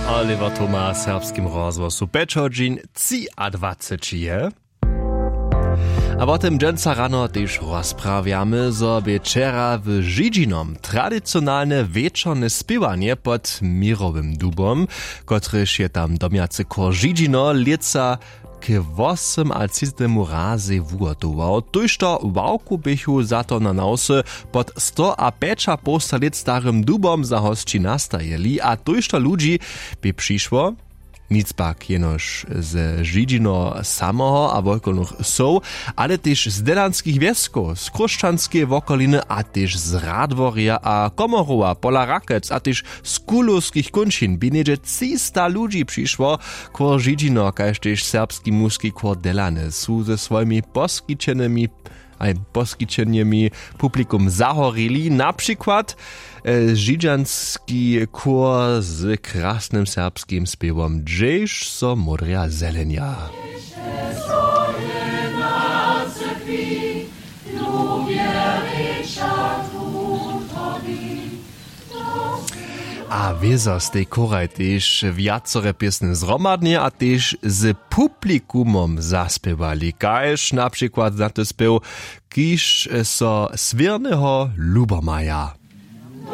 Oliver Thomas, serbskim rozgłosu Peczodzin, 23 je. A potem dżęca rano też rozprawiamy, że wieczera w Żydžinom tradycjonalne wieczorne śpiewanie pod mirowym dubom, kotryż je tam domiacy kor Żydžino lieca k 8 a 30 razy wugotował. Tuż to wałku bychu za to na nosy pod 100 a 5,5 lat starym dubom za hosci nastajeli, a tuż to ludzi by przyszło, nic pak jenoż z Żydžino samoho a wokolnych soł, ale też z delanskich wiesków, z kruszczanskiej wokoliny, a też z Radworia a Komorowa, pola Rakec, a też z kulowskich kunčin. By niedzie 300 ludzi przyszło, kor Żydžino, kaž też serbski muski kor Delane, su ze swoimi poskičenjemi publikum zahorili, na przykład żydžanski kor z krasnym serbskim śpiewom Dżeś so modrja zelenia. A wiezo z tej koraj też wiacore piesne zromadnie, a też z publikumom zaspiewali. Kaž na przykład za to spiew Kiž so Svierneho Lubomaya.